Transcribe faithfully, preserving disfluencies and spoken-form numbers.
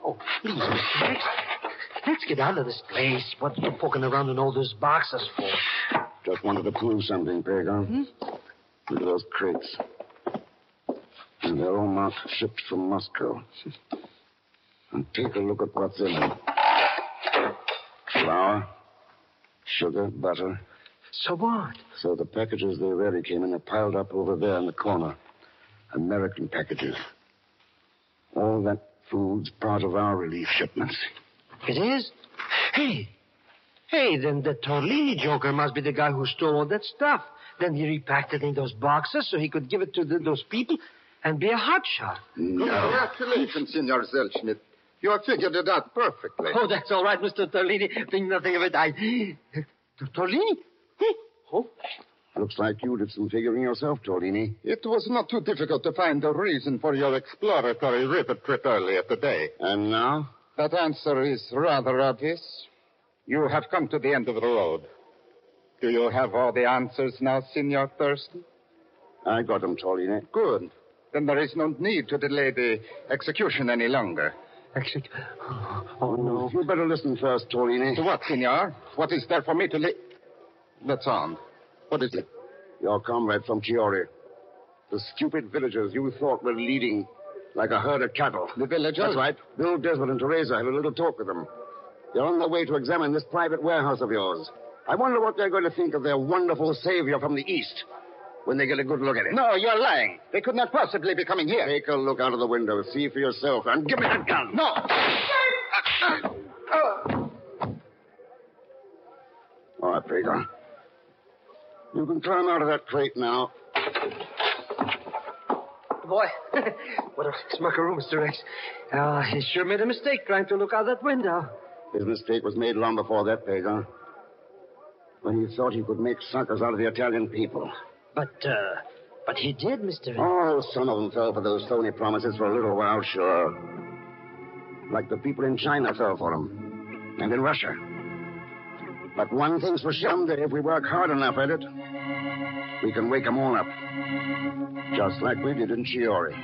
Oh, please, Mister Rex. Let's get out of this place. What are you poking around in all those boxes for? Just wanted to prove something, Pagan. Hmm? Look at those crates. And they're all marked shipped from Moscow. And take a look at what's in them. Flour, sugar, butter. So what? So the packages they really came in are piled up over there in the corner. American packages. All that food's part of our relief shipments. It is? Hey. Hey, then the Torlini joker must be the guy who stole all that stuff. Then he repacked it in those boxes so he could give it to the, those people and be a hotshot. No. Congratulations, Senor Selschmidt. You have figured it out perfectly. Oh, that's all right, Mister Torlini. Think nothing of it. I... Torlini? Oh. Looks like you did some figuring yourself, Torlini. It was not too difficult to find the reason for your exploratory river trip earlier today. And now? That answer is rather obvious. You have come to the end of the road. Do you have all the answers now, Senor Thurston? I got them, Torlini. Good. Then there is no need to delay the execution any longer. Exec... Oh, no. You better listen first, Torlini. To what, Senor? What is there for me to li... That's on. What is it? Your comrade from Chiori. The stupid villagers you thought were leading like a herd of cattle. The villagers? That's right. Bill Desmond and Teresa had a little talk with them. They're on their way to examine this private warehouse of yours. I wonder what they're going to think of their wonderful savior from the East when they get a good look at him. No, you're lying. They could not possibly be coming here. Take a look out of the window. See for yourself. And give me that gun. No. All right, Pedro. You can climb out of that crate now. Boy, what a smuckaroo, Mister Rex. Uh, he sure made a mistake trying to look out that window. His mistake was made long before that, Pedro. When he thought he could make suckers out of the Italian people. But, uh, but he did, Mister Rex. Oh, some of them fell for those phony promises for a little while, sure. Like the people in China fell for them. And in Russia. But one thing's for sure, that if we work hard enough at it, we can wake them all up. Just like we did in Chiori.